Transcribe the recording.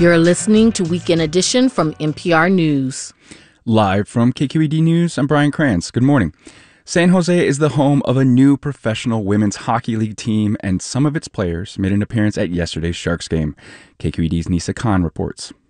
You're listening to Weekend Edition from NPR News. Live from KQED News, I'm Brian Krantz. Good morning. San Jose is the home of a new professional women's hockey league team, and some of its players made an appearance at yesterday's Sharks game. KQED's Nisa Khan reports.